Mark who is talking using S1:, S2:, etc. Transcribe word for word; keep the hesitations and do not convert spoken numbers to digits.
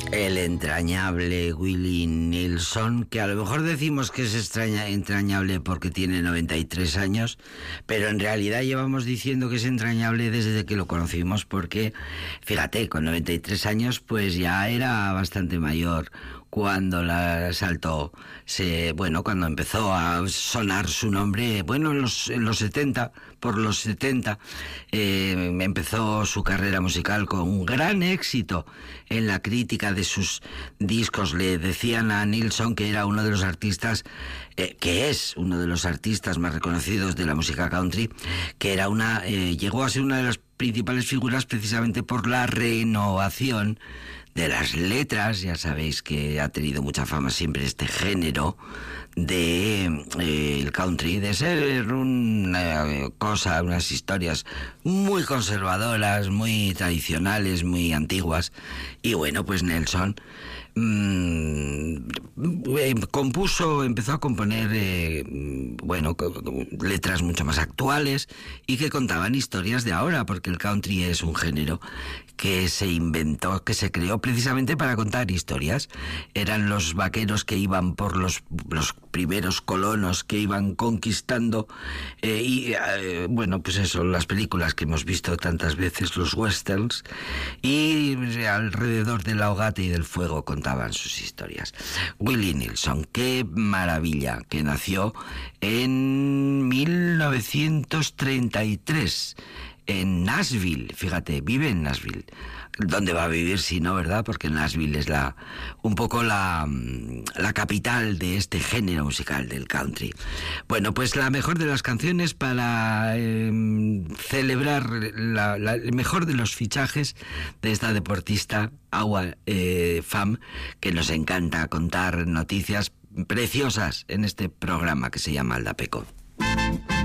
S1: El entrañable Willie Nelson, que a lo mejor decimos que es extraña, entrañable porque tiene noventa y tres años, pero en realidad llevamos diciendo que es entrañable desde que lo conocimos, porque, fíjate, con noventa y tres años pues ya era bastante mayor cuando la saltó, se, bueno, cuando empezó a sonar su nombre, bueno, en los, en los setenta, por los setenta, eh, empezó su carrera musical con un gran éxito. En la crítica de sus discos le decían a Nilsson que era uno de los artistas, eh, que es uno de los artistas más reconocidos de la música country, que era una, eh, llegó a ser una de las principales figuras precisamente por la renovación de las letras. Ya sabéis que ha tenido mucha fama siempre este género de eh, el country, de ser una cosa, unas historias muy conservadoras, muy tradicionales, muy antiguas. Y bueno, pues Nelson mmm, eh, compuso, empezó a componer eh, bueno, letras mucho más actuales y que contaban historias de ahora, porque el country es un género que se inventó, que se creó precisamente para contar historias. Eran los vaqueros que iban por los, los primeros colonos que iban conquistando eh, y eh, bueno, pues eso, las películas que hemos visto tantas veces, los westerns, y eh, alrededor del ahogate y del fuego contaban sus historias. Willie Nelson, qué maravilla, que nació en mil novecientos treinta y tres en Nashville, fíjate, vive en Nashville. ¿Dónde va a vivir si no, verdad? Porque Nashville es la un poco la, la capital de este género musical del country. Bueno, pues la mejor de las canciones para eh, celebrar la, la, el mejor de los fichajes de esta deportista, Awa eh, Pham, que nos encanta contar noticias preciosas en este programa que se llama Aldapeco.